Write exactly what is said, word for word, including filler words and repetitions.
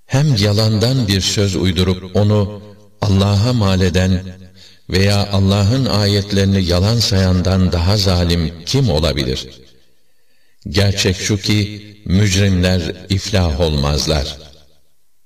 Hem yalandan bir söz uydurup onu Allah'a mal eden veya Allah'ın ayetlerini yalan sayandan daha zalim kim olabilir? Gerçek şu ki mücrimler iflah olmazlar.